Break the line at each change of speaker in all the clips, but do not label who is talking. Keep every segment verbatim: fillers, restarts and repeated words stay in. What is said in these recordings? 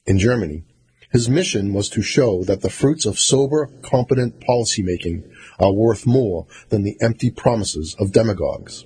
in Germany. His mission was to show that the fruits of sober, competent policymaking are worth more than the empty promises of demagogues.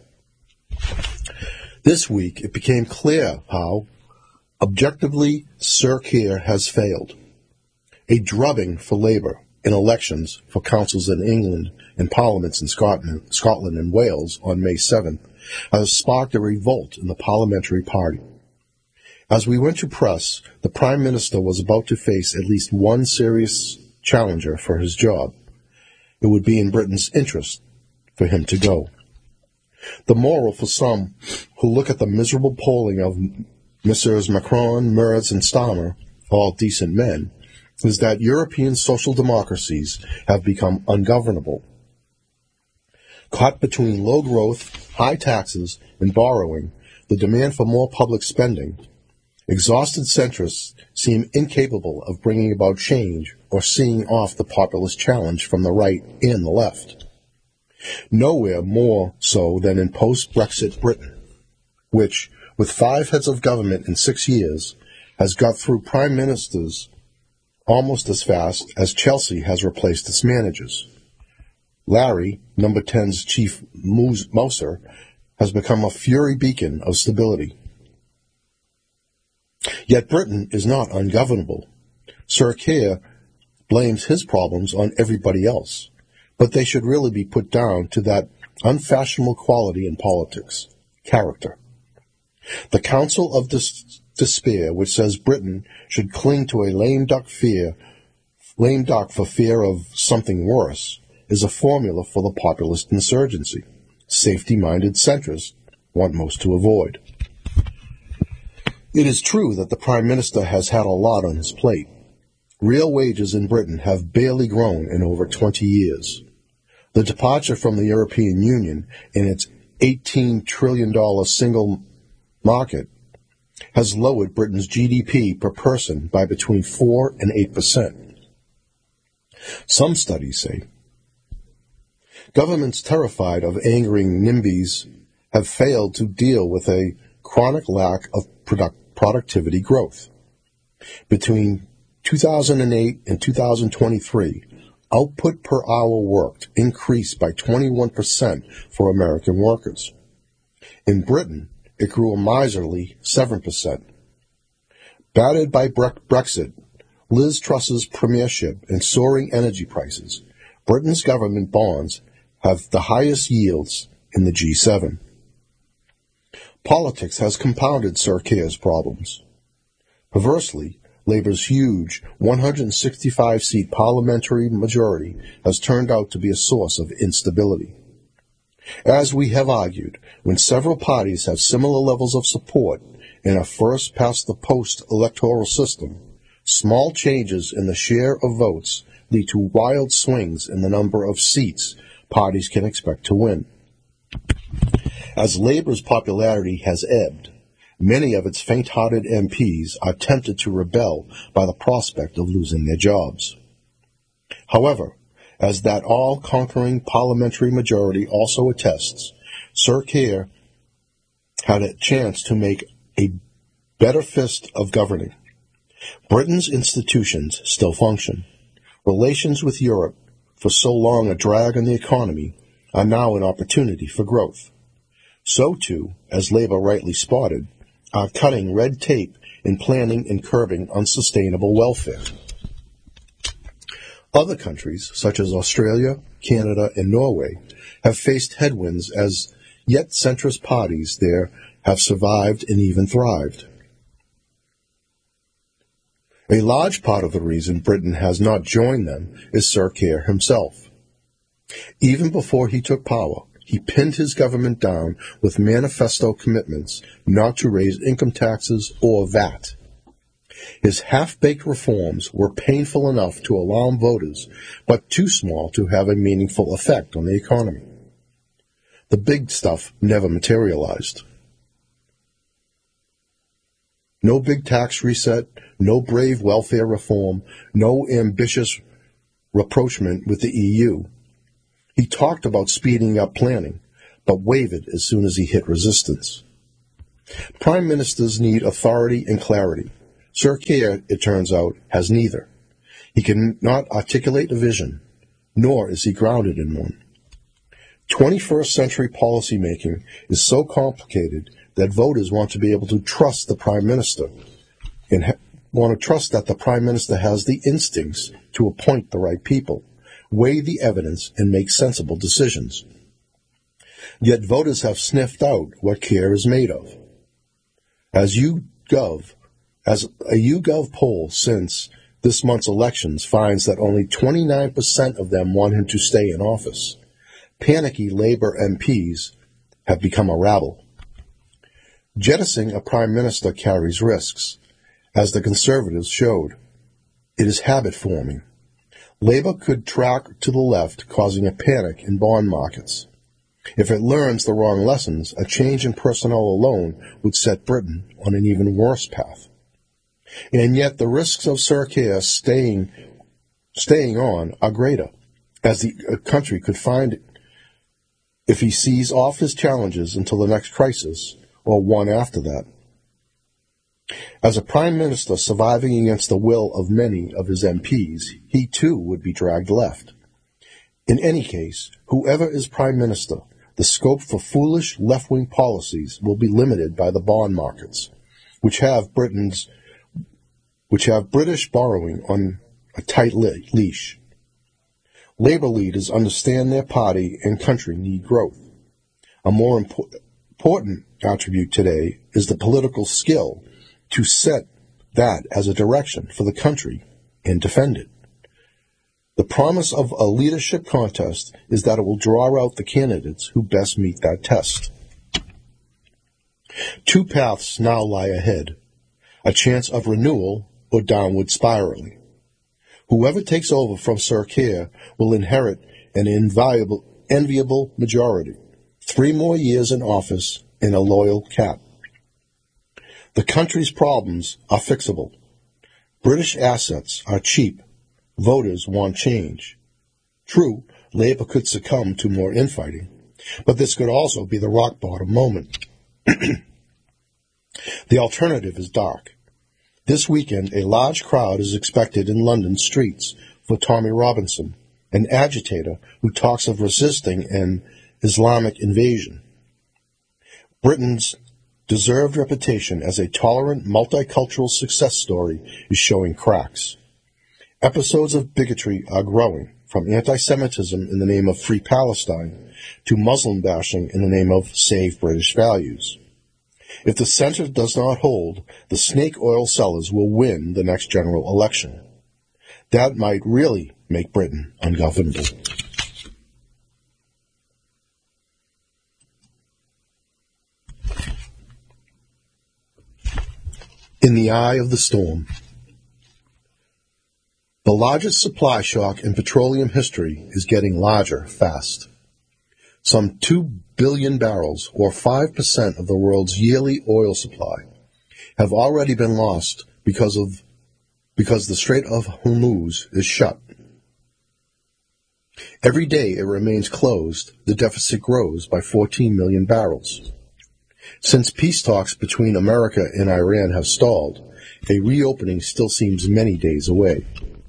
This week, it became clear how, objectively, Sir Keir has failed. A drubbing for Labour in elections for councils in England and parliaments in Scotland, Scotland and Wales on May seventh has sparked a revolt in the parliamentary party. As we went to press, the Prime Minister was about to face at least one serious challenger for his job. It would be in Britain's interest for him to go. The moral for some who look at the miserable polling of Messrs Macron, Merz, and Starmer, all decent men, is that European social democracies have become ungovernable. Caught between low growth, high taxes, and borrowing, the demand for more public spending, exhausted centrists seem incapable of bringing about change or seeing off the populist challenge from the right and the left. Nowhere more so than in post-Brexit Britain, which, with five heads of government in six years, has got through prime ministers almost as fast as Chelsea has replaced its managers. Larry, number ten's chief mouser, has become a fury beacon of stability. Yet Britain is not ungovernable. Sir Keir blames his problems on everybody else, but they should really be put down to that unfashionable quality in politics, character. The Council of Dis- Despair, which says Britain should cling to a lame duck fear, lame duck for fear of something worse, is a formula for the populist insurgency safety-minded centrists want most to avoid. It is true that the Prime Minister has had a lot on his plate. Real wages in Britain have barely grown in over twenty years. The departure from the European Union and its eighteen trillion dollars single market has lowered Britain's G D P per person by between four and eight percent. Some studies say governments terrified of angering NIMBYs have failed to deal with a chronic lack of product, productivity growth. Between two thousand eight and two thousand twenty-three, output per hour worked increased by twenty-one percent for American workers. In Britain, it grew a miserly seven percent. Battered by Brexit, Liz Truss's premiership, and soaring energy prices, Britain's government bonds have the highest yields in the G seven. Politics has compounded Sir Keir's problems. Perversely, Labour's huge one hundred sixty-five seat parliamentary majority has turned out to be a source of instability. As we have argued, when several parties have similar levels of support in a first-past-the-post electoral system, small changes in the share of votes lead to wild swings in the number of seats parties can expect to win. As Labour's popularity has ebbed, many of its faint-hearted M Ps are tempted to rebel by the prospect of losing their jobs. However, as that all-conquering parliamentary majority also attests, Sir Keir had a chance to make a better fist of governing. Britain's institutions still function. Relations with Europe, for so long a drag on the economy, are now an opportunity for growth. So too, as Labour rightly spotted, are cutting red tape in planning and curbing unsustainable welfare. Other countries, such as Australia, Canada, and Norway, have faced headwinds as yet centrist parties there have survived and even thrived. A large part of the reason Britain has not joined them is Sir Keir himself. Even before he took power, he pinned his government down with manifesto commitments not to raise income taxes or V A T. His half-baked reforms were painful enough to alarm voters, but too small to have a meaningful effect on the economy. The big stuff never materialized. No big tax reset, no brave welfare reform, no ambitious rapprochement with the E U. He talked about speeding up planning, but wavered as soon as he hit resistance. Prime ministers need authority and clarity. Sir Keir, it turns out, has neither. He cannot articulate a vision, nor is he grounded in one. twenty-first century policymaking is so complicated that voters want to be able to trust the Prime Minister and ha- want to trust that the Prime Minister has the instincts to appoint the right people, weigh the evidence, and make sensible decisions. Yet voters have sniffed out what Keir is made of. As YouGov, as a YouGov poll since this month's elections finds that only twenty-nine percent of them want him to stay in office. Panicky Labour M Ps have become a rabble. Jettisoning a Prime Minister carries risks, as the Conservatives showed. It is habit-forming. Labour could track to the left, causing a panic in bond markets. If it learns the wrong lessons, a change in personnel alone would set Britain on an even worse path. And yet the risks of Sir Keir staying, staying on are greater, as the country could find if he sees off his challenges until the next crisis, or one after that. As a Prime Minister surviving against the will of many of his M Ps, he too would be dragged left. In any case, whoever is Prime Minister, the scope for foolish left-wing policies will be limited by the bond markets, which have Britain's, which have British borrowing on a tight leash. Labour leaders understand their party and country need growth. A more impo- important attribute today is the political skill to set that as a direction for the country and defend it. The promise of a leadership contest is that it will draw out the candidates who best meet that test. Two paths now lie ahead, a chance of renewal or downward spiraling. Whoever takes over from Sir Keir will inherit an invaluable, enviable majority, three more years in office, and a loyal cap. The country's problems are fixable. British assets are cheap. Voters want change. True, Labour could succumb to more infighting, but this could also be the rock-bottom moment. The alternative is dark. This weekend, a large crowd is expected in London streets for Tommy Robinson, an agitator who talks of resisting an Islamic invasion. Britain's deserved reputation as a tolerant, multicultural success story is showing cracks. Episodes of bigotry are growing, from anti-Semitism in the name of Free Palestine to Muslim bashing in the name of Save British Values. If the centre does not hold, the snake oil sellers will win the next general election. That might really make Britain ungovernable. In the eye of the storm. The largest supply shock in petroleum history is getting larger fast. Some two billion barrels, or five percent of the world's yearly oil supply, have already been lost because of because the Strait of Hormuz is shut. Every day it remains closed, the deficit grows by fourteen million barrels. Since peace talks between America and Iran have stalled, a reopening still seems many days away.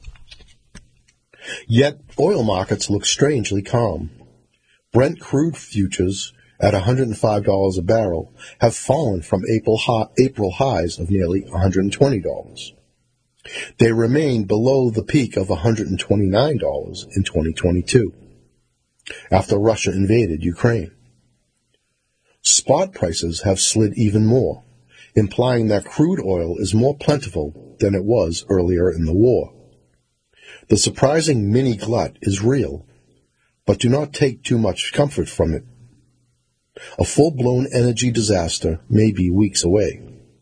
Yet oil markets look strangely calm. Brent crude futures at one hundred five dollars a barrel have fallen from April, high, April highs of nearly one hundred twenty dollars. They remain below the peak of one hundred twenty-nine dollars in twenty twenty-two, after Russia invaded Ukraine. Spot prices have slid even more, implying that crude oil is more plentiful than it was earlier in the war. The surprising mini glut is real, but do not take too much comfort from it. A full-blown energy disaster may be weeks away.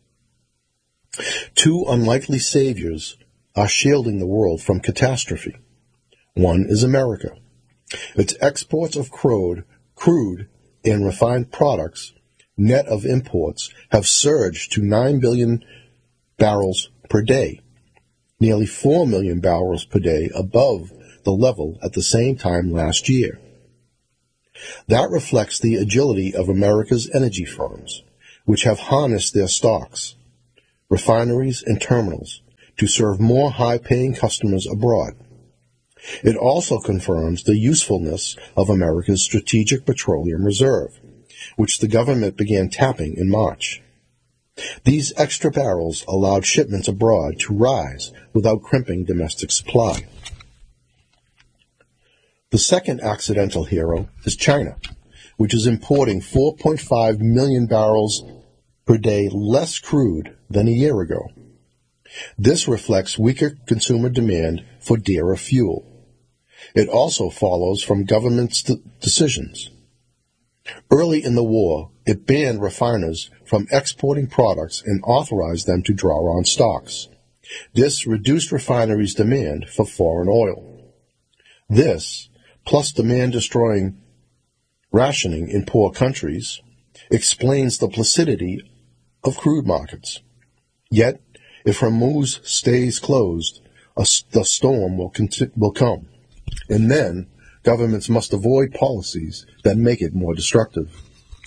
Two unlikely saviors are shielding the world from catastrophe. One is America. Its exports of crude, crude and refined products, net of imports, have surged to nine billion barrels per day, nearly four million barrels per day above the level at the same time last year. That reflects the agility of America's energy firms, which have harnessed their stocks. refineries, and terminals to serve more high-paying customers abroad. It also confirms the usefulness of America's Strategic Petroleum Reserve, which the government began tapping in March. These extra barrels allowed shipments abroad to rise without crimping domestic supply. The second accidental hero is China, which is importing four point five million barrels per day less crude than a year ago. This reflects weaker consumer demand for dearer fuel. It also follows from government's de- decisions. Early in the war, it banned refiners from exporting products and authorized them to draw on stocks. This reduced refineries' demand for foreign oil. This, plus demand-destroying rationing in poor countries, explains the placidity of crude markets. Yet, if Hormuz stays closed, a, the storm will, conti- will come, and then governments must avoid policies that make it more destructive.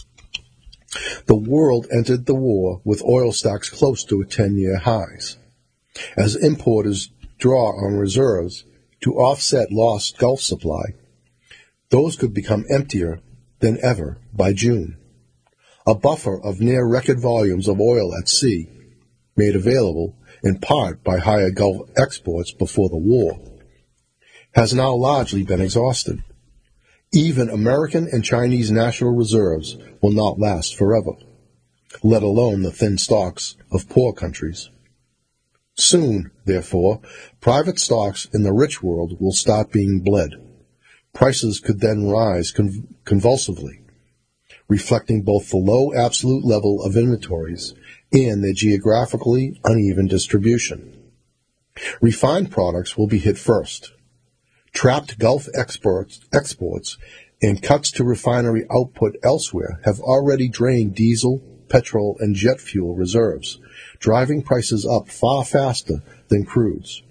The world entered the war with oil stocks close to ten-year highs. As importers draw on reserves to offset lost Gulf supply, those could become emptier than ever by June. A buffer of near-record volumes of oil at sea, made available in part by higher Gulf exports before the war, has now largely been exhausted. Even American and Chinese national reserves will not last forever, let alone the thin stocks of poor countries. Soon, therefore, private stocks in the rich world will start being bled. Prices could then rise conv- convulsively, reflecting both the low absolute level of inventories and their geographically uneven distribution. Refined products will be hit first. Trapped Gulf exports, exports and cuts to refinery output elsewhere have already drained diesel, petrol, and jet fuel reserves, driving prices up far faster than crudes.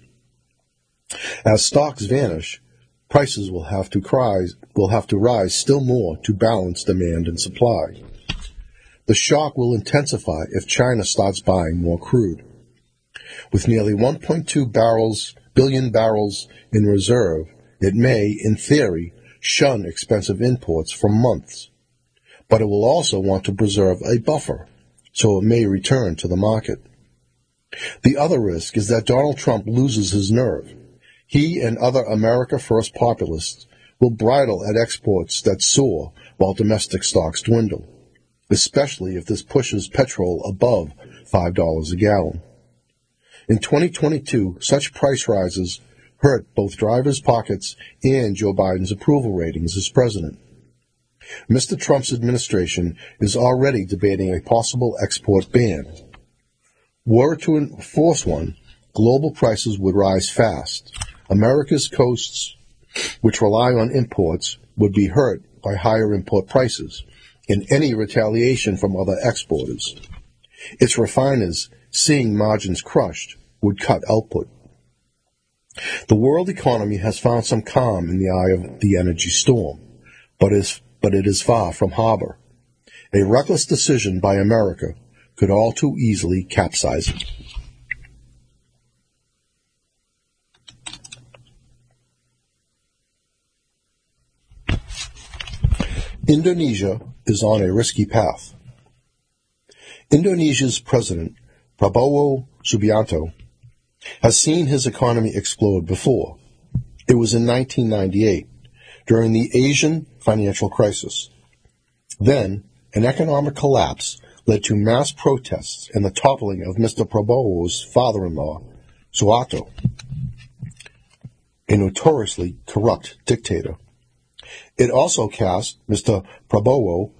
As stocks vanish, prices will have to rise, will have to rise still more to balance demand and supply. The shock will intensify if China starts buying more crude. With nearly one point two barrels, billion barrels in reserve, it may, in theory, shun expensive imports for months. But it will also want to preserve a buffer, so it may return to the market. The other risk is that Donald Trump loses his nerve. He and other America First populists will bridle at exports that soar while domestic stocks dwindle, especially if this pushes petrol above five dollars a gallon. In twenty twenty-two, such price rises hurt both drivers' pockets and Joe Biden's approval ratings as president. Mister Trump's administration is already debating a possible export ban. Were it to enforce one, global prices would rise fast. America's coasts, which rely on imports, would be hurt by higher import prices and any retaliation from other exporters. Its refiners, seeing margins crushed, would cut output. The world economy has found some calm in the eye of the energy storm, but is but it is far from harbor. A reckless decision by America could all too easily capsize it. Indonesia is on a risky path. Indonesia's president, Prabowo Subianto, has seen his economy explode before. It was in nineteen ninety-eight, during the Asian financial crisis. Then, an economic collapse led to mass protests and the toppling of Mister Prabowo's father-in-law, Suharto, a notoriously corrupt dictator. It also cast Mister Prabowo,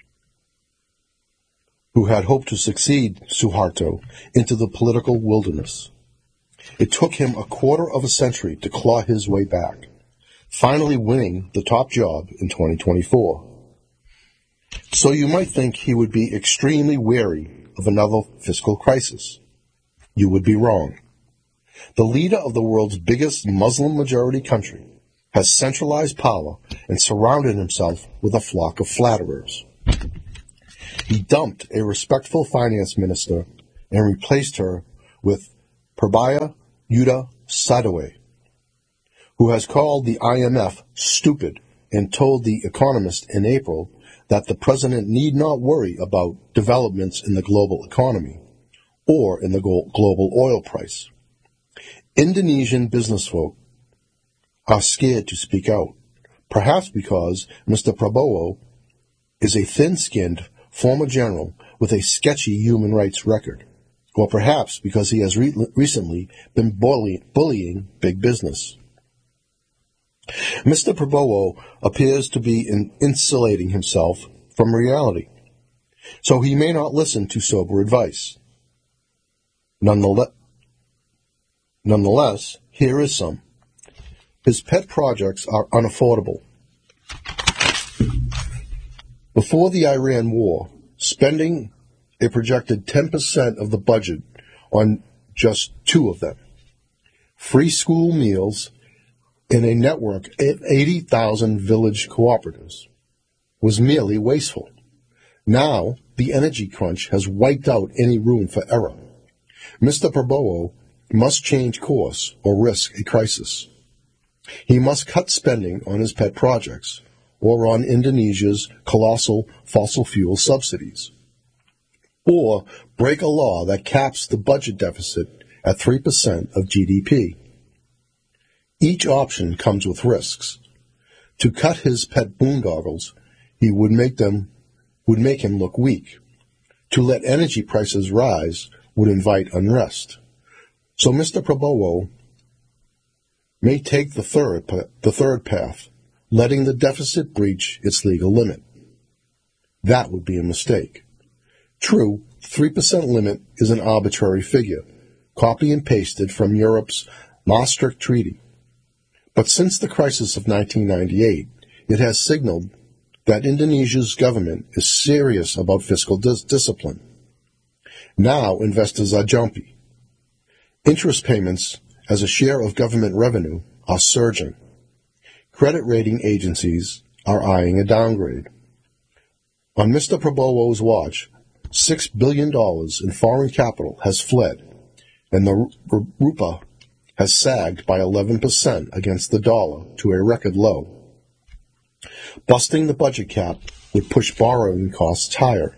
who had hoped to succeed Suharto, into the political wilderness. It took him a quarter of a century to claw his way back, finally winning the top job in twenty twenty-four. So you might think he would be extremely wary of another fiscal crisis. You would be wrong. The leader of the world's biggest Muslim-majority country has centralized power and surrounded himself with a flock of flatterers. He dumped a respectful finance minister and replaced her with Prabhaya Yuda Sadoway, who has called the I M F stupid and told The Economist in April that the president need not worry about developments in the global economy or in the global oil price. Indonesian businessfolk are scared to speak out, perhaps because Mister Prabowo is a thin-skinned former general with a sketchy human rights record, or perhaps because he has re- recently been bully- bullying big business. Mister Prabowo appears to be in- insulating himself from reality, so he may not listen to sober advice. Nonetheless, nonetheless, here is some. His pet projects are unaffordable. Before the Iran war, spending a projected ten percent of the budget on just two of them, free school meals in a network of eighty thousand village cooperatives, was merely wasteful. Now, the energy crunch has wiped out any room for error. Mister Prabowo must change course or risk a crisis. He must cut spending on his pet projects or on Indonesia's colossal fossil fuel subsidies, or break a law that caps the budget deficit at three percent of G D P. Each option comes with risks. To cut his pet boondoggles, he would make them would make him look weak. To let energy prices rise would invite unrest. So Mister Prabowo may take the third the third path, letting the deficit breach its legal limit. That would be a mistake. True, the three percent limit is an arbitrary figure, copy and pasted from Europe's Maastricht Treaty. But since the crisis of nineteen ninety-eight, it has signaled that Indonesia's government is serious about fiscal dis- discipline. Now investors are jumpy. Interest payments as a share of government revenue are surging. Credit rating agencies are eyeing a downgrade. On Mister Prabowo's watch, six billion dollars in foreign capital has fled, and the r- rupiah has sagged by eleven percent against the dollar to a record low. Busting the budget cap would push borrowing costs higher.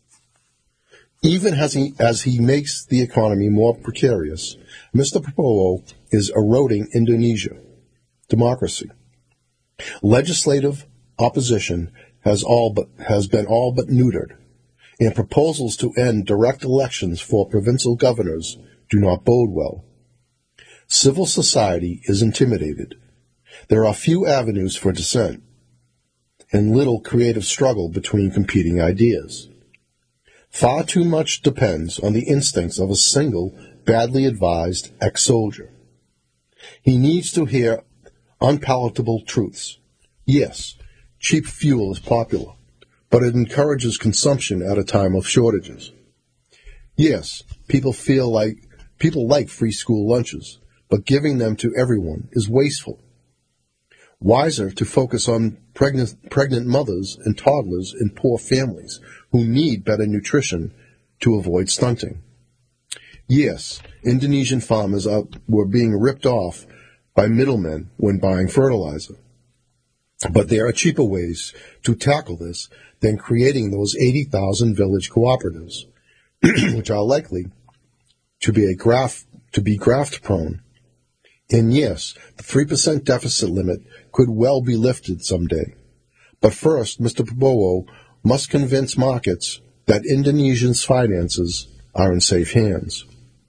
Even as he, as he makes the economy more precarious, Mister Prabowo is eroding Indonesia democracy. Legislative opposition has all but has been all but neutered, and proposals to end direct elections for provincial governors do not bode well. Civil society is intimidated. There are few avenues for dissent, and little creative struggle between competing ideas. Far too much depends on the instincts of a single, badly advised ex-soldier. He needs to hear unpalatable truths. Yes, cheap fuel is popular, but it encourages consumption at a time of shortages. Yes, people feel like people like free school lunches, but giving them to everyone is wasteful. Wiser to focus on pregnant, pregnant mothers and toddlers in poor families who need better nutrition to avoid stunting. Yes, Indonesian farmers are, were being ripped off by middlemen when buying fertilizer. But there are cheaper ways to tackle this than creating those eighty thousand village cooperatives, which are likely to be a graft, to be graft prone. And yes, the three percent deficit limit could well be lifted someday. But first, Mister Prabowo must convince markets that Indonesia's finances are in safe hands.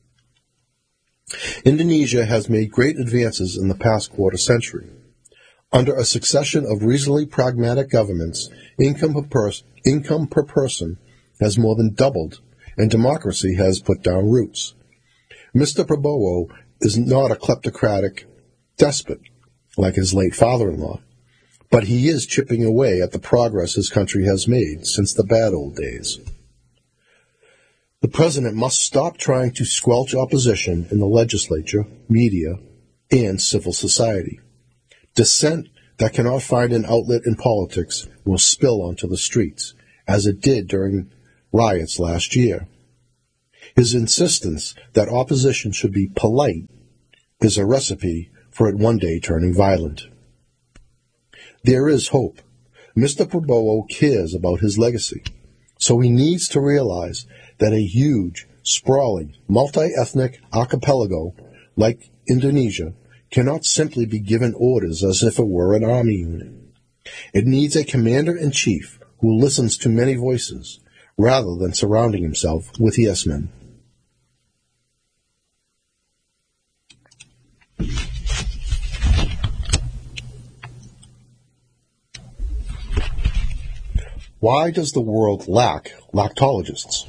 Indonesia has made great advances in the past quarter century. Under a succession of reasonably pragmatic governments, income per, pers- income per person has more than doubled, and democracy has put down roots. Mister Prabowo is not a kleptocratic despot like his late father-in-law, but he is chipping away at the progress his country has made since the bad old days. The president must stop trying to squelch opposition in the legislature, media, and civil society. Dissent that cannot find an outlet in politics will spill onto the streets, as it did during riots last year. His insistence that opposition should be polite is a recipe for it one day turning violent. There is hope. Mister Prabowo cares about his legacy, so he needs to realize that a huge, sprawling, multi-ethnic archipelago like Indonesia cannot simply be given orders as if it were an army unit. It needs a commander-in-chief who listens to many voices, rather than surrounding himself with yes-men. Why does the world lack lactologists?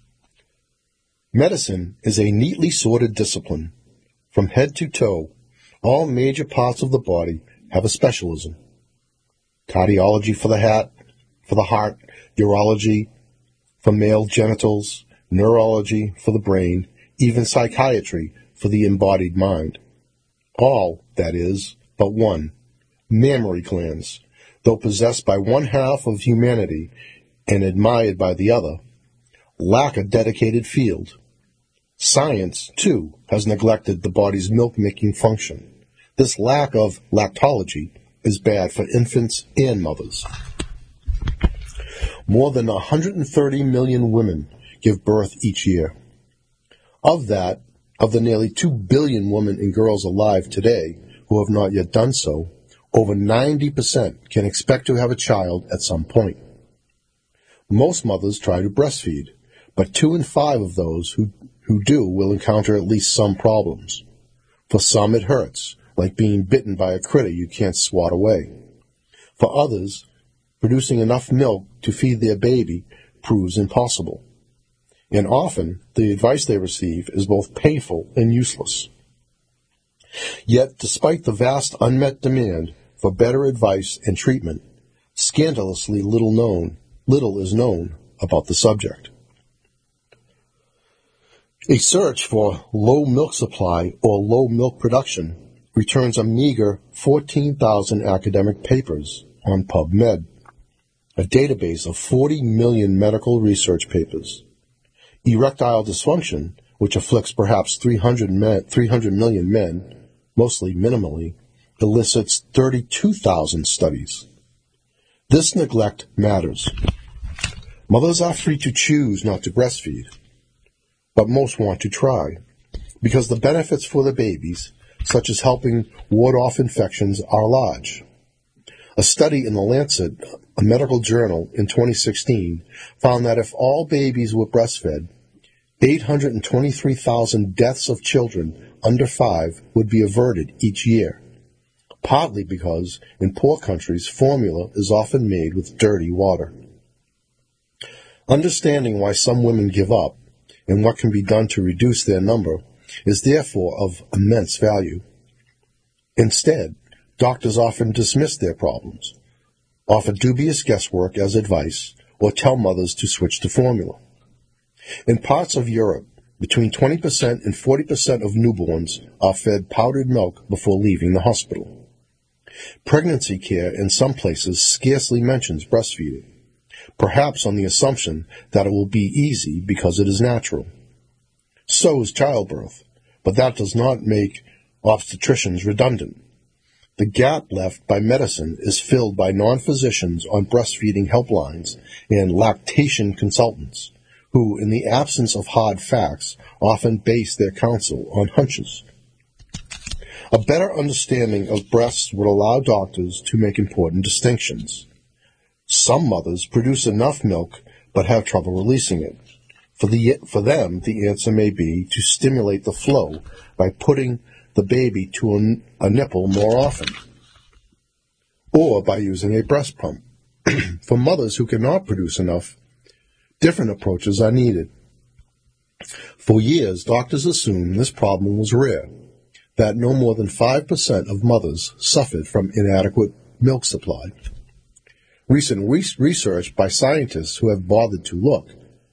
Medicine is a neatly sorted discipline. From head to toe, all major parts of the body have a specialism. Cardiology for the hat, for the heart, urology for male genitals, neurology for the brain, even psychiatry for the embodied mind. All, that is, but one, mammary glands, though possessed by one half of humanity and admired by the other, lack a dedicated field. Science, too, has neglected the body's milk-making function. This lack of lactology is bad for infants and mothers. More than one hundred thirty million women give birth each year. Of that, of the nearly two billion women and girls alive today who have not yet done so, over ninety percent can expect to have a child at some point. Most mothers try to breastfeed, but two in five of those who, who do will encounter at least some problems. For some it hurts, like being bitten by a critter you can't swat away. For others, producing enough milk to feed their baby proves impossible. And often, the advice they receive is both painful and useless. Yet, despite the vast unmet demand for better advice and treatment, scandalously little known, little is known about the subject. A search for low milk supply or low milk production returns a meager fourteen thousand academic papers on PubMed, a database of forty million medical research papers. Erectile dysfunction, which afflicts perhaps three hundred, men, three hundred million men, mostly minimally, elicits thirty-two thousand studies. This neglect matters. Mothers are free to choose not to breastfeed, but most want to try, because the benefits for the babies, such as helping ward off infections, are large. A study in The Lancet, a medical journal, in twenty sixteen found that if all babies were breastfed, eight hundred twenty-three thousand deaths of children under five would be averted each year, partly because in poor countries formula is often made with dirty water. Understanding why some women give up and what can be done to reduce their number is therefore of immense value. Instead, doctors often dismiss their problems, offer dubious guesswork as advice, or tell mothers to switch to formula. In parts of Europe, between twenty percent and forty percent of newborns are fed powdered milk before leaving the hospital. Pregnancy care in some places scarcely mentions breastfeeding, perhaps on the assumption that it will be easy because it is natural. So is childbirth, but that does not make obstetricians redundant. The gap left by medicine is filled by non-physicians on breastfeeding helplines and lactation consultants, who, in the absence of hard facts, often base their counsel on hunches. A better understanding of breasts would allow doctors to make important distinctions. Some mothers produce enough milk but have trouble releasing it. For, the, for them, the answer may be to stimulate the flow by putting the baby to a, a nipple more often, or by using a breast pump. For mothers who cannot produce enough, different approaches are needed. For years, doctors assumed this problem was rare, that no more than five percent of mothers suffered from inadequate milk supply. Recent re- research by scientists who have bothered to look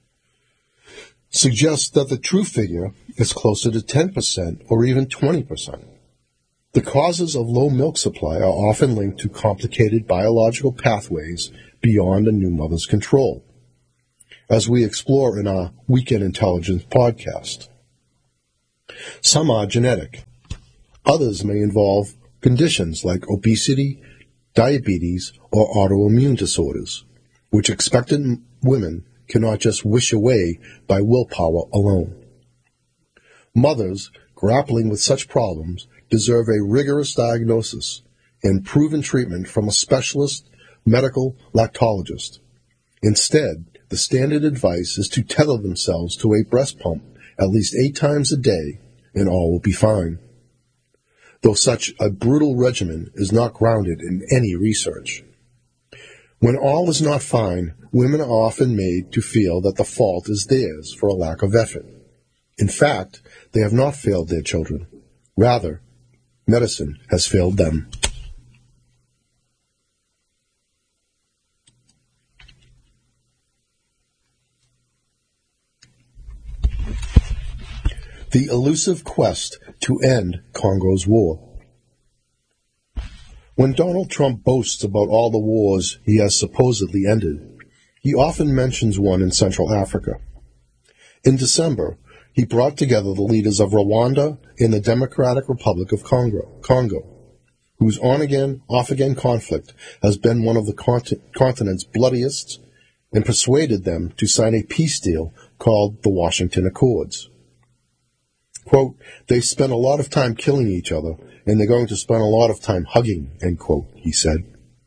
suggests that the true figure is closer to ten percent or even twenty percent. The causes of low milk supply are often linked to complicated biological pathways beyond a new mother's control. as we explore in our Weekend Intelligence podcast. Some are genetic. Others may involve conditions like obesity, diabetes, or autoimmune disorders, which expectant women cannot just wish away by willpower alone. Mothers grappling with such problems deserve a rigorous diagnosis and proven treatment from a specialist medical lactologist. Instead, the standard advice is to tether themselves to a breast pump at least eight times a day, and all will be fine. Though such a brutal regimen is not grounded in any research. When all is not fine, women are often made to feel that the fault is theirs for a lack of effort. In fact, they have not failed their children. Rather, medicine has failed them. The elusive quest to end Congo's war. When Donald Trump boasts about all the wars he has supposedly ended, he often mentions one in Central Africa. In December, he brought together the leaders of Rwanda and the Democratic Republic of Congo, Congo, whose on-again, off-again conflict has been one of the cont- continent's bloodiest, and persuaded them to sign a peace deal called the Washington Accords. Quote, they spent a lot of time killing each other, and they're going to spend a lot of time hugging, end quote, he said.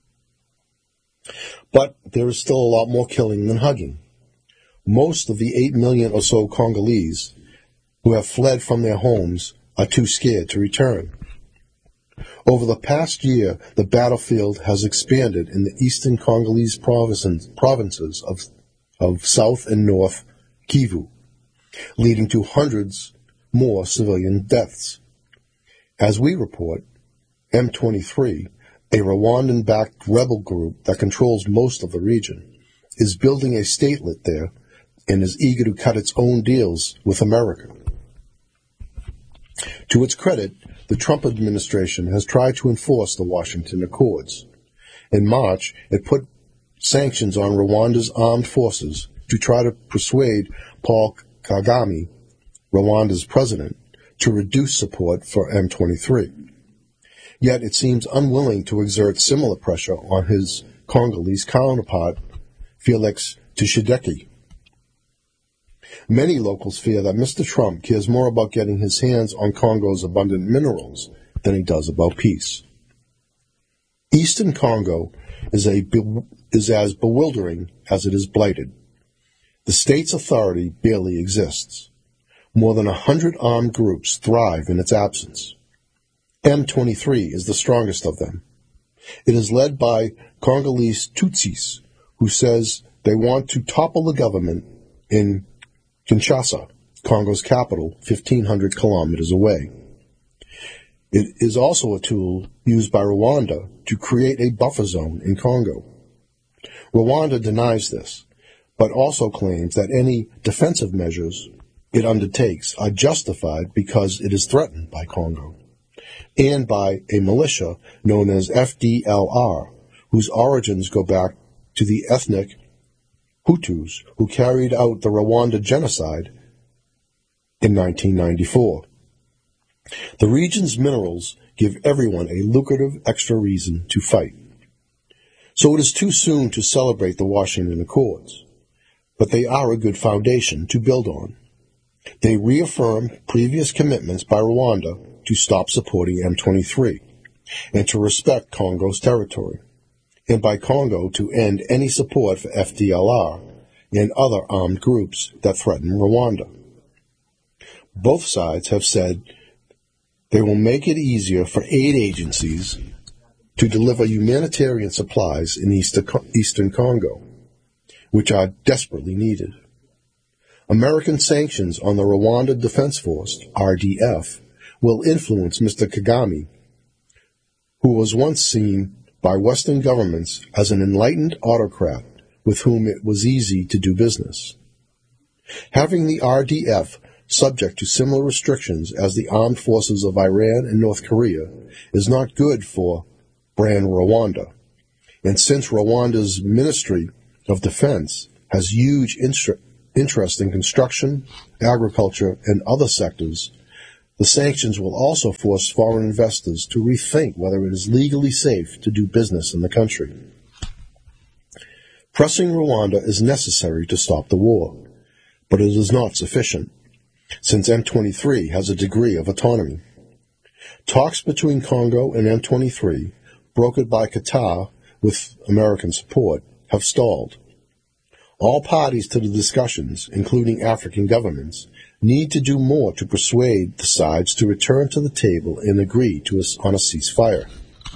But there is still a lot more killing than hugging. Most of the eight million or so Congolese who have fled from their homes are too scared to return. Over the past year, the battlefield has expanded in the eastern Congolese provinces of, of South and North Kivu, leading to hundreds more civilian deaths. As we report, M twenty-three, a Rwandan-backed rebel group that controls most of the region, is building a statelet there and is eager to cut its own deals with America. To its credit, the Trump administration has tried to enforce the Washington Accords. In March, it put sanctions on Rwanda's armed forces to try to persuade Paul Kagame, Rwanda's president, to reduce support for M twenty-three. Yet it seems unwilling to exert similar pressure on his Congolese counterpart, Felix Tshisekedi. Many locals fear that Mister Trump cares more about getting his hands on Congo's abundant minerals than he does about peace. Eastern Congo is, a, is as bewildering as it is blighted. The state's authority barely exists. More than a hundred armed groups thrive in its absence. M twenty-three is the strongest of them. It is led by Congolese Tutsis, who says they want to topple the government in Kinshasa, Congo's capital, fifteen hundred kilometers away. It is also a tool used by Rwanda to create a buffer zone in Congo. Rwanda denies this, but also claims that any defensive measures it undertakes are justified because it is threatened by Congo, and by a militia known as F D L R, whose origins go back to the ethnic Hutus who carried out the Rwanda genocide in nineteen ninety-four. The region's minerals give everyone a lucrative extra reason to fight. So it is too soon to celebrate the Washington Accords, but they are a good foundation to build on. They reaffirm previous commitments by Rwanda to stop supporting M twenty-three and to respect Congo's territory, and by Congo to end any support for F D L R and other armed groups that threaten Rwanda. Both sides have said they will make it easier for aid agencies to deliver humanitarian supplies in eastern Congo, which are desperately needed. American sanctions on the Rwanda Defense Force, R D F, will influence Mister Kagame, who was once seen by Western governments as an enlightened autocrat with whom it was easy to do business. Having the R D F subject to similar restrictions as the armed forces of Iran and North Korea is not good for brand Rwanda. And since Rwanda's Ministry of Defense has huge inter- interest in construction, agriculture, and other sectors, the sanctions will also force foreign investors to rethink whether it is legally safe to do business in the country. Pressing Rwanda is necessary to stop the war, but it is not sufficient, since M twenty-three has a degree of autonomy. Talks between Congo and M twenty-three, brokered by Qatar with American support, have stalled. All parties to the discussions, including African governments, need to do more to persuade the sides to return to the table and agree to a, on a ceasefire.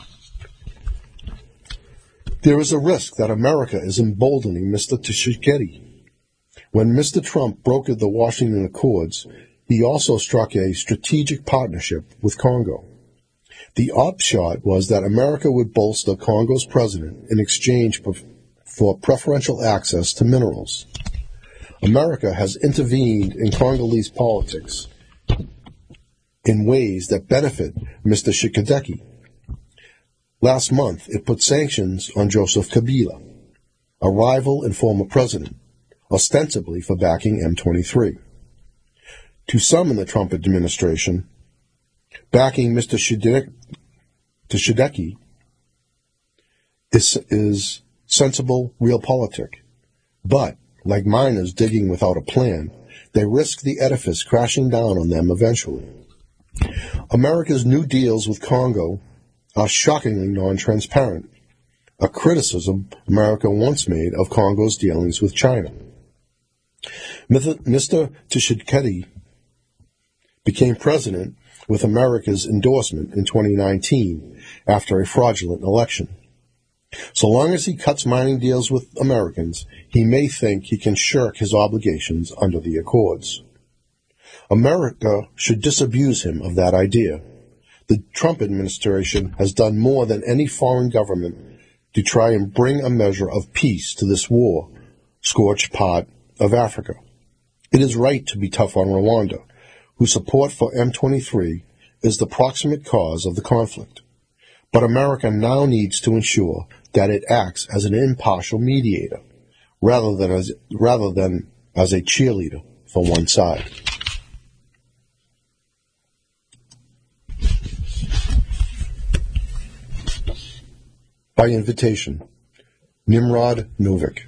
There is a risk that America is emboldening Mister Tshisekedi. When Mister Trump brokered the Washington Accords, he also struck a strategic partnership with Congo. The upshot was that America would bolster Congo's president in exchange for preferential access to minerals. America has intervened in Congolese politics in ways that benefit Mister Tshisekedi. Last month, it put sanctions on Joseph Kabila, a rival and former president, ostensibly for backing M twenty-three. To some in the Trump administration, backing Mister Tshisekedi is, is sensible realpolitik, but like miners digging without a plan, they risk the edifice crashing down on them eventually. America's new deals with Congo are shockingly non-transparent, a criticism America once made of Congo's dealings with China. Mister Tshisekedi became president with America's endorsement in twenty nineteen after a fraudulent election. So long as he cuts mining deals with Americans, he may think he can shirk his obligations under the Accords. America should disabuse him of that idea. The Trump administration has done more than any foreign government to try and bring a measure of peace to this war-scorched part of Africa. It is right to be tough on Rwanda, whose support for M twenty-three is the proximate cause of the conflict. But America now needs to ensure that it acts as an impartial mediator, rather than as, rather than as a cheerleader for one side. By invitation, Nimrod Novik.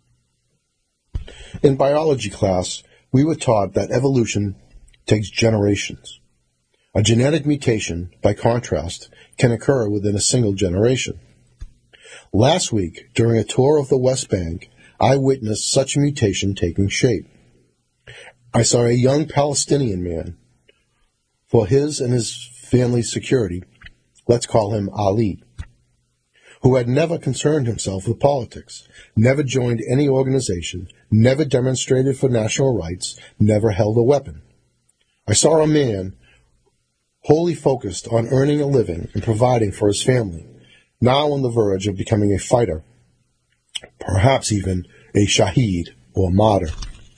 In biology class, we were taught that evolution takes generations. A genetic mutation, by contrast, can occur within a single generation. Last week, during a tour of the West Bank, I witnessed such a mutation taking shape. I saw a young Palestinian man. For his and his family's security, let's call him Ali, who had never concerned himself with politics, never joined any organization, never demonstrated for national rights, never held a weapon. I saw a man wholly focused on earning a living and providing for his family, now on the verge of becoming a fighter, perhaps even a shaheed or martyr.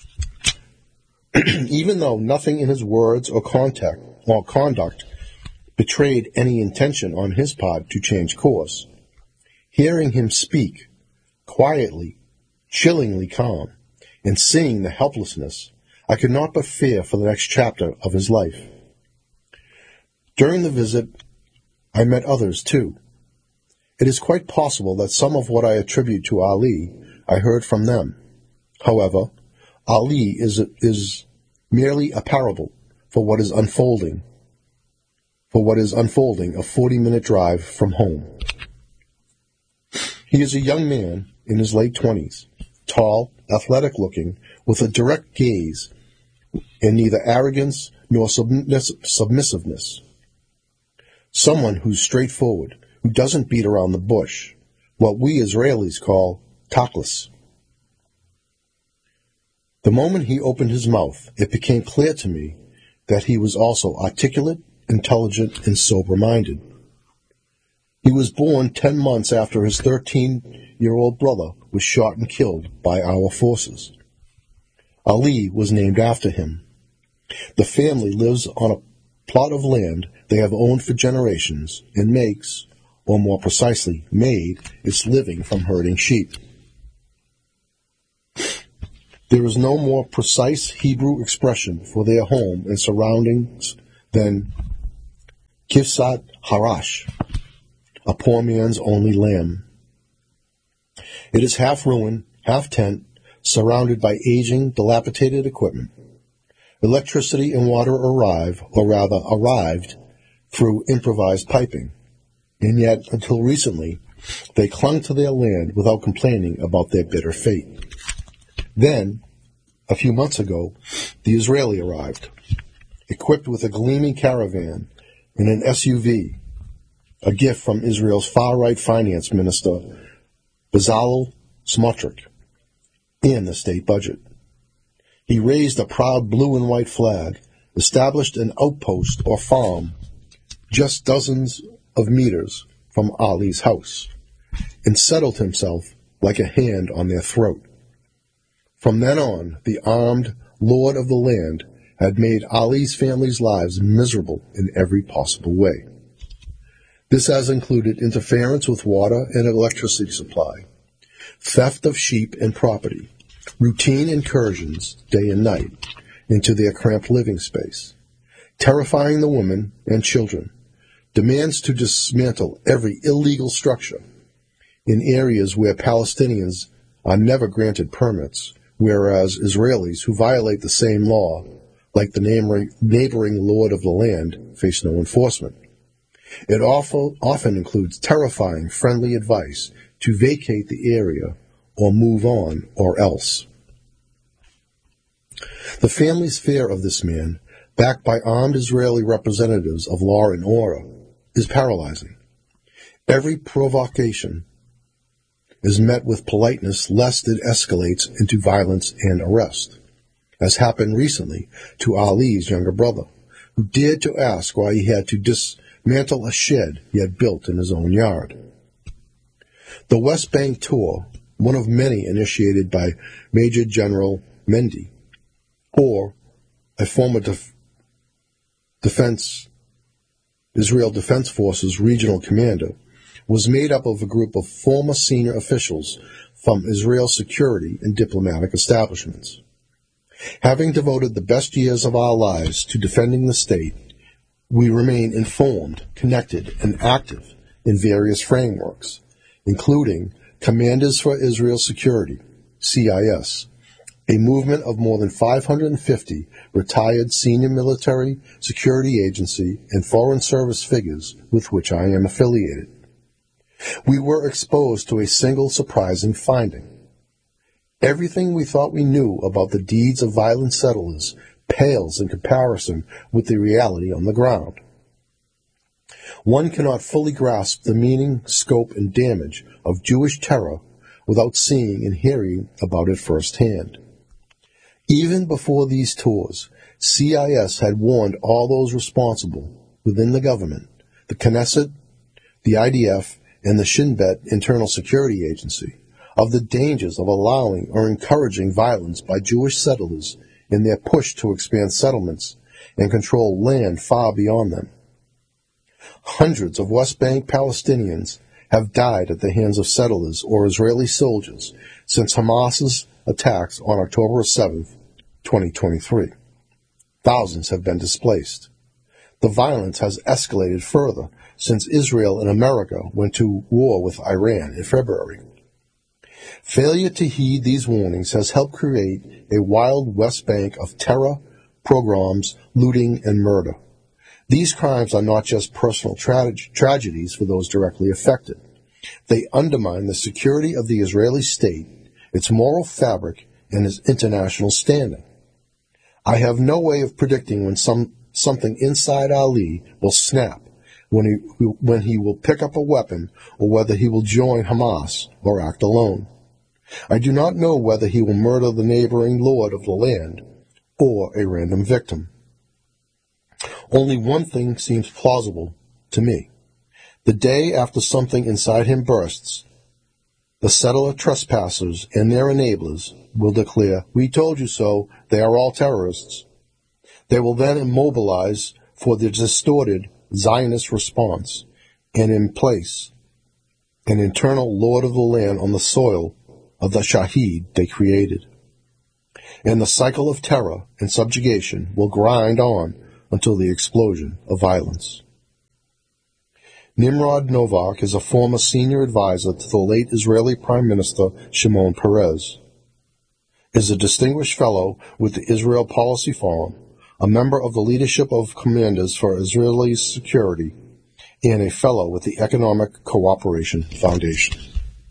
Even though nothing in his words or contact or conduct betrayed any intention on his part to change course, hearing him speak, quietly, chillingly calm, and seeing the helplessness, I could not but fear for the next chapter of his life. During the visit, I met others too. It is quite possible that some of what I attribute to Ali, I heard from them. However, Ali is, is merely a parable for what is unfolding, for what is unfolding a forty-minute drive from home. He is a young man in his late twenties, tall, athletic-looking, with a direct gaze, and neither arrogance nor submiss- submissiveness. Someone who's straightforward, who doesn't beat around the bush, what we Israelis call tachlis. The moment he opened his mouth, it became clear to me that he was also articulate, intelligent, and sober-minded. He was born ten months after his thirteen-year-old brother was shot and killed by our forces. Ali was named after him. The family lives on a plot of land they have owned for generations and makes, or more precisely, made its living from herding sheep. There is no more precise Hebrew expression for their home and surroundings than Kivsat Harash, a poor man's only lamb. It is half ruin, half tent, surrounded by aging, dilapidated equipment. Electricity and water arrive, or rather arrived, through improvised piping. And yet, until recently, they clung to their land without complaining about their bitter fate. Then, a few months ago, the Israeli arrived, equipped with a gleaming caravan and an S U V, a gift from Israel's far-right finance minister, Bezalel Smotrich, and the state budget. He raised a proud blue and white flag, established an outpost or farm just dozens of meters from Ali's house, and settled himself like a hand on their throat. From then on, the armed lord of the land had made Ali's family's lives miserable in every possible way. This has included interference with water and electricity supply, theft of sheep and property, routine incursions day and night into their cramped living space, terrifying the women and children, demands to dismantle every illegal structure in areas where Palestinians are never granted permits, whereas Israelis who violate the same law, like the neighboring lord of the land, face no enforcement. It often, often includes terrifying friendly advice to vacate the area or move on or else. The family's fear of this man, backed by armed Israeli representatives of law and order, is paralyzing. Every provocation is met with politeness lest it escalates into violence and arrest, as happened recently to Ali's younger brother, who dared to ask why he had to dismantle a shed he had built in his own yard. The West Bank tour, one of many initiated by Major General Mendy, or a former def- defense Israel Defense Forces regional commander, was made up of a group of former senior officials from Israel's security and diplomatic establishments. Having devoted the best years of our lives to defending the state, we remain informed, connected, and active in various frameworks, including Commanders for Israel Security, C I S, a movement of more than five hundred fifty retired senior military, security agency, and foreign service figures with which I am affiliated. We were exposed to a single surprising finding. Everything we thought we knew about the deeds of violent settlers pales in comparison with the reality on the ground. One cannot fully grasp the meaning, scope, and damage of Jewish terror without seeing and hearing about it firsthand. Even before these tours, C I S had warned all those responsible within the government, the Knesset, the I D F, and the Shin Bet Internal Security Agency, of the dangers of allowing or encouraging violence by Jewish settlers in their push to expand settlements and control land far beyond them. Hundreds of West Bank Palestinians have died at the hands of settlers or Israeli soldiers since Hamas's attacks on October seventh, twenty twenty-three. Thousands have been displaced. The violence has escalated further since Israel and America went to war with Iran in February. Failure to heed these warnings has helped create a wild West Bank of terror, pogroms, looting, and murder. These crimes are not just personal tra- tragedies for those directly affected. They undermine the security of the Israeli state, its moral fabric, and its international standing. I have no way of predicting when some something inside Ali will snap, when he when he will pick up a weapon, or whether he will join Hamas or act alone. I do not know whether he will murder the neighboring lord of the land or a random victim. Only one thing seems plausible to me. The day after something inside him bursts, the settler trespassers and their enablers will declare, "We told you so, they are all terrorists." They will then immobilize for the distorted Zionist response, and in place an internal lord of the land on the soil of the Shaheed they created. and the cycle of terror and subjugation will grind on until the explosion of violence. Nimrod Novak is a former senior advisor to the late Israeli Prime Minister Shimon Peres, is a distinguished fellow with the Israel Policy Forum, a member of the Leadership of Commanders for Israeli Security, and a fellow with the Economic Cooperation Foundation.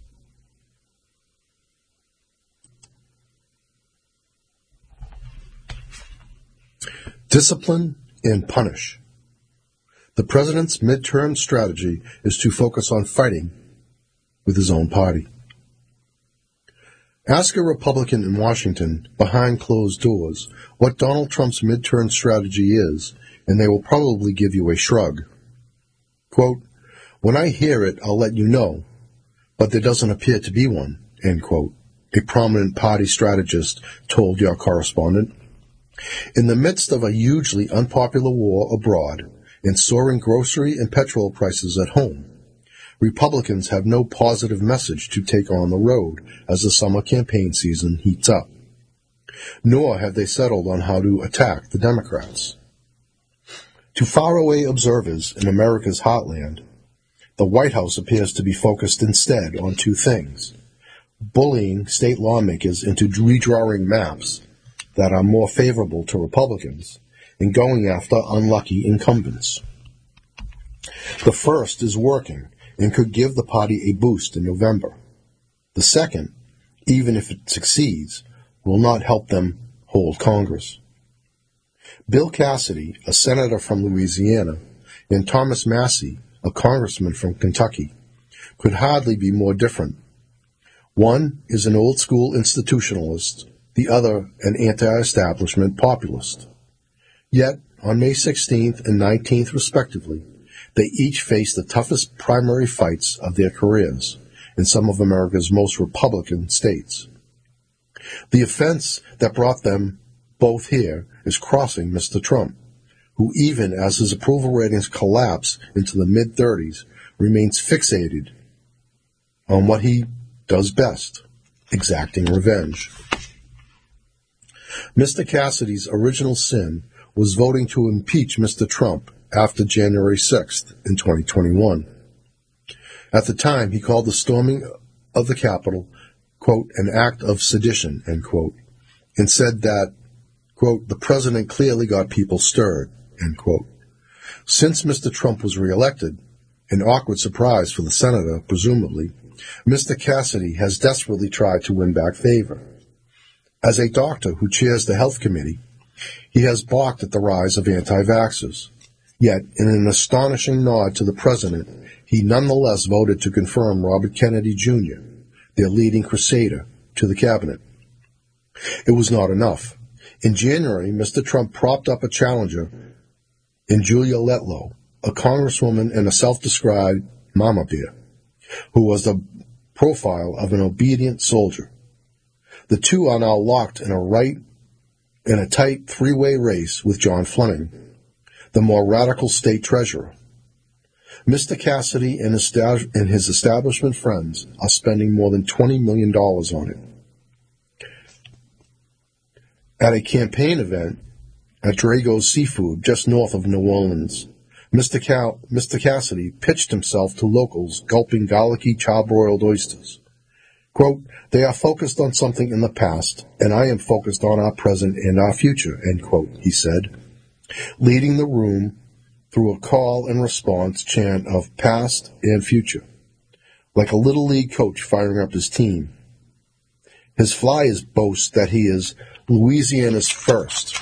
Discipline and punish. The president's midterm strategy is to focus on fighting with his own party. Ask a Republican in Washington, behind closed doors, what Donald Trump's midterm strategy is, and they will probably give you a shrug. Quote, "When I hear it, I'll let you know, but there doesn't appear to be one," end quote, a prominent party strategist told your correspondent. In the midst of a hugely unpopular war abroad and soaring grocery and petrol prices at home, Republicans have no positive message to take on the road as the summer campaign season heats up. Nor have they settled on how to attack the Democrats. To faraway observers in America's heartland, the White House appears to be focused instead on two things: bullying state lawmakers into redrawing maps that are more favorable to Republicans and going after unlucky incumbents. The first is working and could give the party a boost in November. The second, even if it succeeds, will not help them hold Congress. Bill Cassidy, a senator from Louisiana, and Thomas Massie, a congressman from Kentucky, could hardly be more different. One is an old-school institutionalist, the other an anti-establishment populist. Yet, on May sixteenth and nineteenth respectively, they each faced the toughest primary fights of their careers in some of America's most Republican states. The offense that brought them both here is crossing Mister Trump, who even as his approval ratings collapse into the mid-thirties, remains fixated on what he does best, exacting revenge. Mister Cassidy's original sin was voting to impeach Mister Trump after January sixth in twenty twenty-one. At the time, he called the storming of the Capitol, quote, an act of sedition, end quote, and said that, quote, the president clearly got people stirred, end quote. Since Mister Trump was reelected, an awkward surprise for the senator, presumably, Mister Cassidy has desperately tried to win back favor. As a doctor who chairs the health committee, he has balked at the rise of anti-vaxxers. Yet, in an astonishing nod to the president, he nonetheless voted to confirm Robert Kennedy Junior, their leading crusader, to the cabinet. It was not enough. In January, Mister Trump propped up a challenger in Julia Letlow, a congresswoman and a self-described mama bear, who was the profile of an obedient soldier. The two are now locked in a right in a tight three-way race with John Fleming, the more radical state treasurer. Mister Cassidy and his, and his establishment friends are spending more than twenty million dollars on it. At a campaign event at Drago's Seafood just north of New Orleans, Mister Cal- Mister Cassidy pitched himself to locals gulping garlicky charbroiled oysters. Quote, they are focused on something in the past, and I am focused on our present and our future, end quote, he said, leading the room through a call and response chant of past and future, like a little league coach firing up his team. His flyers boast that he is Louisiana's first,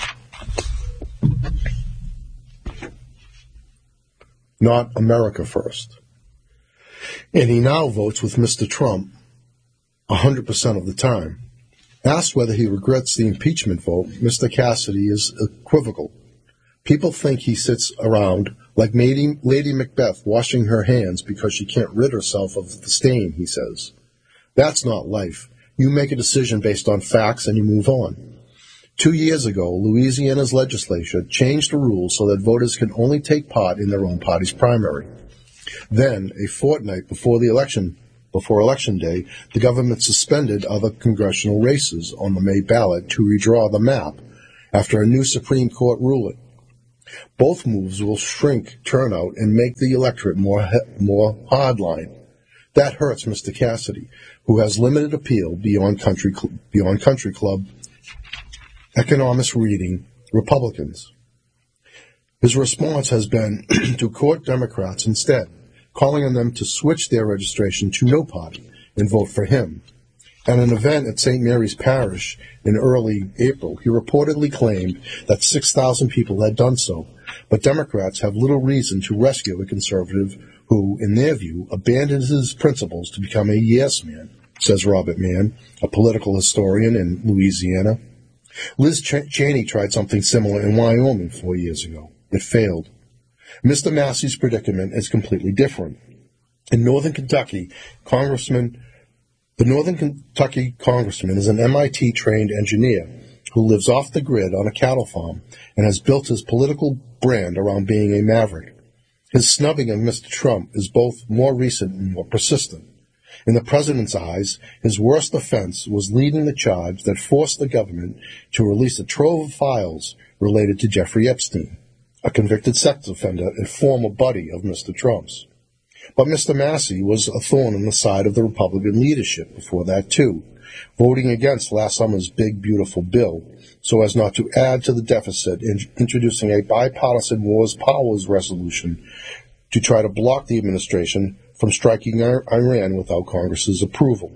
not America first. And he now votes with Mister Trump one hundred percent of the time. Asked whether he regrets the impeachment vote, Mister Cassidy is equivocal. People think he sits around like Lady Macbeth washing her hands because she can't rid herself of the stain, he says. That's not life. You make a decision based on facts and you move on. Two years ago, Louisiana's legislature changed the rules so that voters can only take part in their own party's primary. Then, a fortnight before the election before Election Day, the government suspended other congressional races on the May ballot to redraw the map after a new Supreme Court ruling. Both moves will shrink turnout and make the electorate more more hardline. That hurts Mister Cassidy, who has limited appeal beyond country beyond country club economist reading Republicans. His response has been to court Democrats instead, calling on them to switch their registration to no party and vote for him. At an event at Saint Mary's Parish in early April, he reportedly claimed that six thousand people had done so, but Democrats have little reason to rescue a conservative who, in their view, abandoned his principles to become a yes man, says Robert Mann, a political historian in Louisiana. Liz Ch- Cheney tried something similar in Wyoming four years ago. It failed. Mister Massey's predicament is completely different. In northern Kentucky, Congressman The Northern Kentucky congressman is an M I T-trained engineer who lives off the grid on a cattle farm and has built his political brand around being a maverick. His snubbing of Mister Trump is both more recent and more persistent. In the president's eyes, his worst offense was leading the charge that forced the government to release a trove of files related to Jeffrey Epstein, a convicted sex offender and former buddy of Mister Trump's. But Mister Massey was a thorn in the side of the Republican leadership before that, too, voting against last summer's big, beautiful bill so as not to add to the deficit, in introducing a bipartisan Wars Powers resolution to try to block the administration from striking Iran without Congress's approval.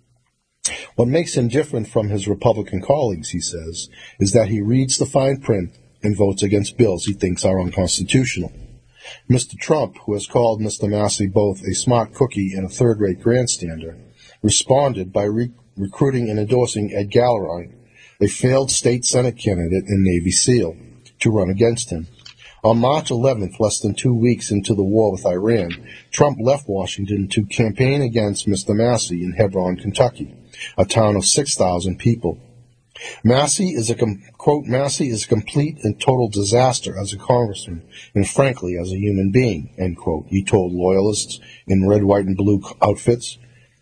What makes him different from his Republican colleagues, he says, is that he reads the fine print and votes against bills he thinks are unconstitutional. Mister Trump, who has called Mister Massey both a smart cookie and a third-rate grandstander, responded by re- recruiting and endorsing Ed Gallagher, a failed state Senate candidate and Navy SEAL, to run against him. On March eleventh, less than two weeks into the war with Iran, Trump left Washington to campaign against Mister Massey in Hebron, Kentucky, a town of six thousand people. Massey is a com- quote, Massey is a complete and total disaster as a congressman and frankly as a human being, end quote, he told loyalists in red, white, and blue outfits.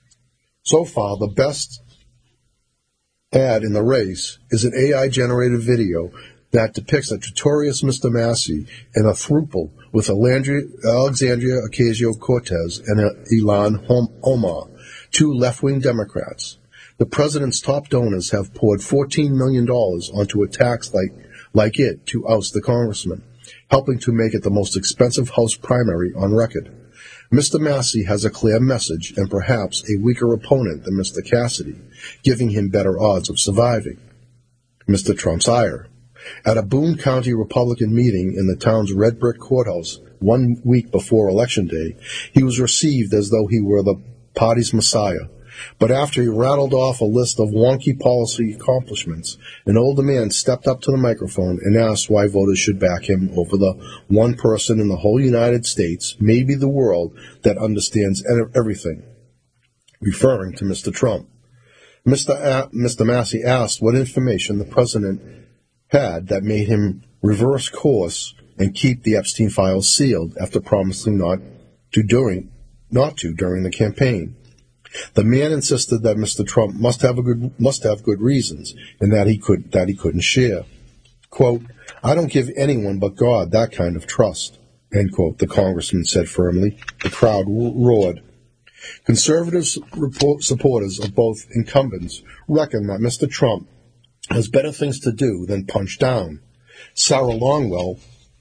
So far, the best ad in the race is an A I-generated video that depicts a tutorious Mister Massey in a throuple with Alexandria Ocasio-Cortez and Ilhan Omar, two left-wing Democrats. The president's top donors have poured fourteen million dollars onto a tax like, like it to oust the congressman, helping to make it the most expensive House primary on record. Mister Massey has a clear message and perhaps a weaker opponent than Mister Cassidy, giving him better odds of surviving. Mister Trump's ire. At a Boone County Republican meeting in the town's red brick courthouse one week before Election Day, he was received as though he were the party's messiah. But after he rattled off a list of wonky policy accomplishments, an older man stepped up to the microphone and asked why voters should back him over the one person in the whole United States, maybe the world, that understands everything, referring to Mister Trump. Mister A- Mister Massey asked what information the president had that made him reverse course and keep the Epstein files sealed after promising not to during not to during the campaign. The man insisted that Mister Trump must have a good must have good reasons and that he could that he couldn't share. Quote, I don't give anyone but God that kind of trust, end quote, the congressman said firmly. The crowd roared. Conservative supporters of both incumbents reckon that Mister Trump has better things to do than punch down. Sarah Longwell,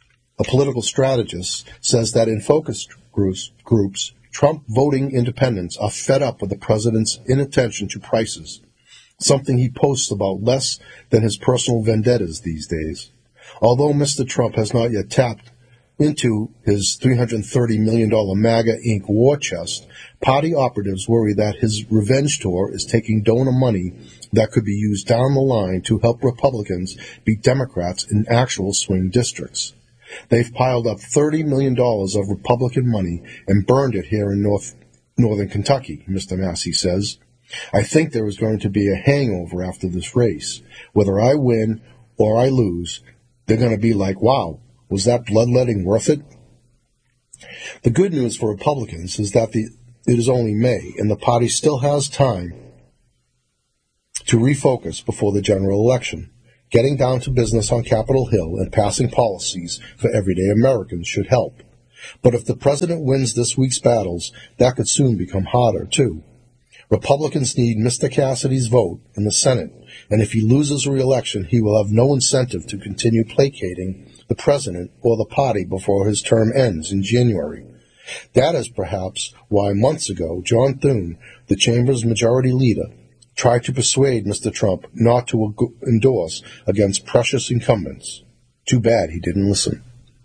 a political strategist, says that in focus groups, groups Trump voting independents are fed up with the president's inattention to prices, something he posts about less than his personal vendettas these days. Although Mister Trump has not yet tapped into his three hundred thirty million dollars MAGA Incorporated war chest, party operatives worry that his revenge tour is taking donor money that could be used down the line to help Republicans beat Democrats in actual swing districts. They've piled up thirty million dollars of Republican money and burned it here in North, northern Kentucky, Mister Massey says. I think there is going to be a hangover after this race. Whether I win or I lose, they're going to be like, wow, was that bloodletting worth it? The good news for Republicans is that the it is only May, and the party still has time to refocus before the general election. Getting down to business on Capitol Hill and passing policies for everyday Americans should help. But if the president wins this week's battles, that could soon become harder, too. Republicans need Mister Cassidy's vote in the Senate, and if he loses re-election, he will have no incentive to continue placating the president or the party before his term ends in January. That is perhaps why months ago, John Thune, the chamber's majority leader, tried to persuade Mister Trump not to endorse against precious incumbents. Too bad he didn't listen.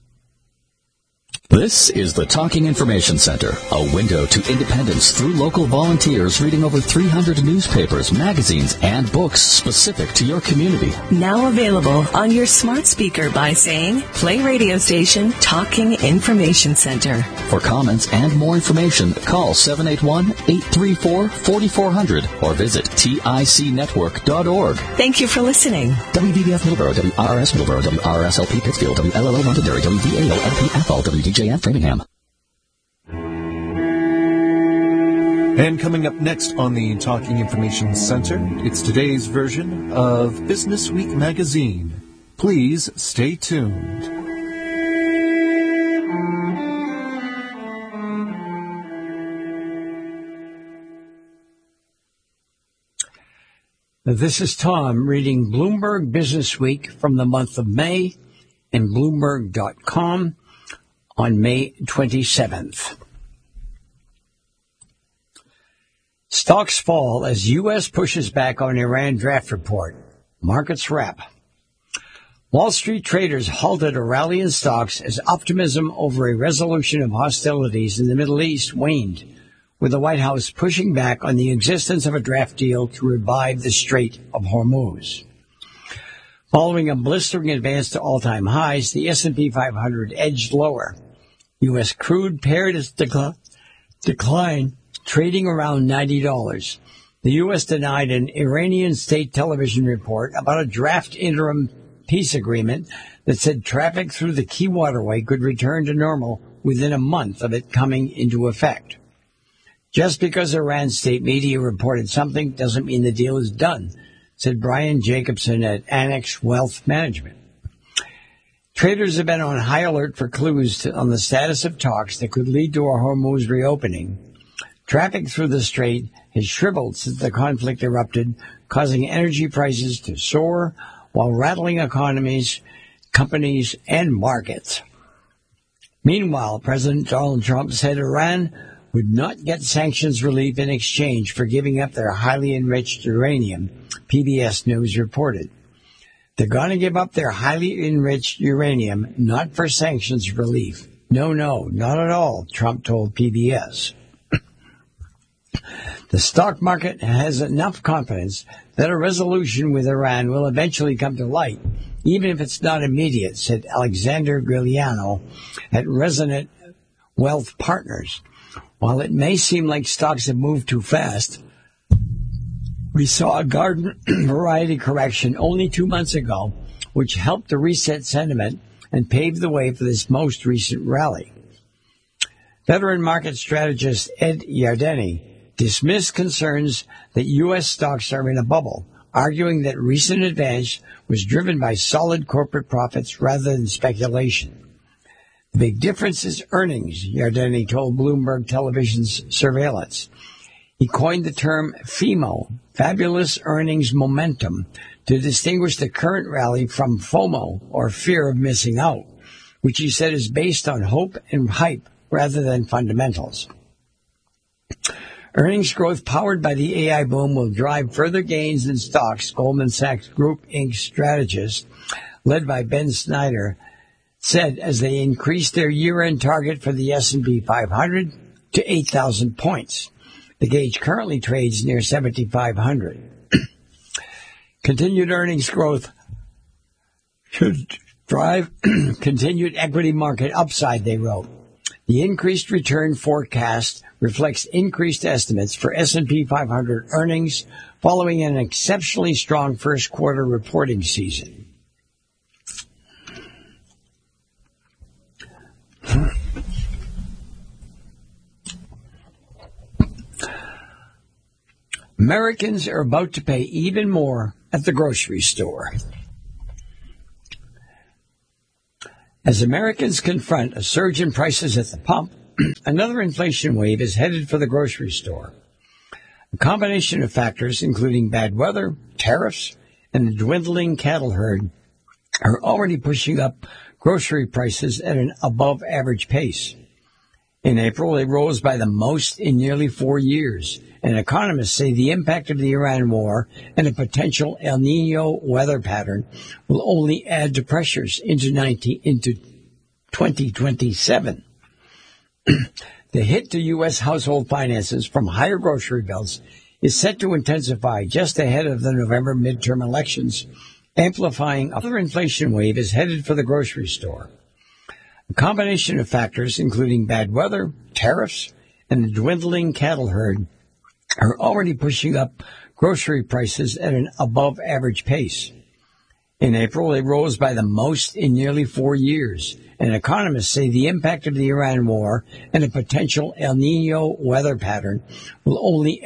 This is the Talking Information Center, a window to independence through local volunteers reading over three hundred newspapers, magazines, and books specific to your community.
Now available on your smart speaker by saying, play radio station Talking Information Center.
For comments and more information, call seven eight one, eight three four, four four zero zero or visit tic network dot org.
Thank you for listening.
W B B F Middleborough, W R R S Middleborough, W R R S L P Pittsfield, W L L O Londonderry, W V A O L P Athol, W D J F Framingham.
And coming up next on the Talking Information Center, it's today's version of Business Week magazine. Please stay tuned.
This is Tom reading Bloomberg Business Week from the month of May in Bloomberg dot com on May twenty-seventh. Stocks fall as U S pushes back on Iran draft report. Markets wrap. Wall Street traders halted a rally in stocks as optimism over a resolution of hostilities in the Middle East waned, with the White House pushing back on the existence of a draft deal to revive the Strait of Hormuz. Following a blistering advance to all-time highs, the S and P five hundred edged lower. U S crude paired its decl- decline, trading around ninety dollars. The U S denied an Iranian state television report about a draft interim peace agreement that said traffic through the key waterway could return to normal within a month of it coming into effect. Just because Iran's state media reported something doesn't mean the deal is done, said Brian Jacobson at Annex Wealth Management. Traders have been on high alert for clues to, on the status of talks that could lead to a Hormuz reopening. Traffic through the strait has shriveled since the conflict erupted, causing energy prices to soar while rattling economies, companies, and markets. Meanwhile, President Donald Trump said Iran would not get sanctions relief in exchange for giving up their highly enriched uranium, P B S News reported. They're going to give up their highly enriched uranium, not for sanctions relief. No, no, not at all, Trump told P B S. The stock market has enough confidence that a resolution with Iran will eventually come to light, even if it's not immediate, said Alexander Giuliano at Resonant Wealth Partners. While it may seem like stocks have moved too fast, we saw a garden variety correction only two months ago, which helped to reset sentiment and paved the way for this most recent rally. Veteran market strategist Ed Yardeni dismissed concerns that U S stocks are in a bubble, arguing that recent advance was driven by solid corporate profits rather than speculation. The big difference is earnings, Yardeni told Bloomberg Television's Surveillance. He coined the term FEMO, Fabulous Earnings Momentum, to distinguish the current rally from FOMO, or fear of missing out, which he said is based on hope and hype rather than fundamentals. Earnings growth powered by the A I boom will drive further gains in stocks, Goldman Sachs Group Incorporated strategist, led by Ben Snyder, said as they increased their year-end target for the S and P five hundred to eight thousand points. The gauge currently trades near seventy-five hundred. Continued earnings growth should drive continued equity market upside, they wrote. The increased return forecast reflects increased estimates for S and P five hundred earnings following an exceptionally strong first quarter reporting season. Americans are about to pay even more at the grocery store. As Americans confront a surge in prices at the pump, another inflation wave is headed for the grocery store. A combination of factors, including bad weather, tariffs, and a dwindling cattle herd, are already pushing up grocery prices at an above-average pace. In April, they rose by the most in nearly four years, and economists say the impact of the Iran war and a potential El Nino weather pattern will only add to pressures into, nineteen, into twenty twenty-seven. The hit to U S household finances from higher grocery bills is set to intensify just ahead of the November midterm elections, amplifying another inflation wave is headed for the grocery store. A combination of factors, including bad weather, tariffs, and a dwindling cattle herd, are already pushing up grocery prices at an above-average pace. In April, they rose by the most in nearly four years, and economists say the impact of the Iran war and a potential El Nino weather pattern will only